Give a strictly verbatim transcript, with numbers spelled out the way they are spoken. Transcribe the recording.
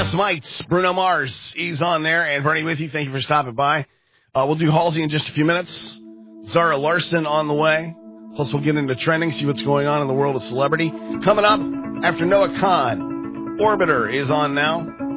Smites, Bruno Mars, he's on there. And Bernie with you, thank you for stopping by. Uh, we'll do Halsey in just a few minutes. Zara Larson on the way. Plus, we'll get into trending, see what's going on in the world of celebrity. Coming up after Noah Khan, Orbiter is on now.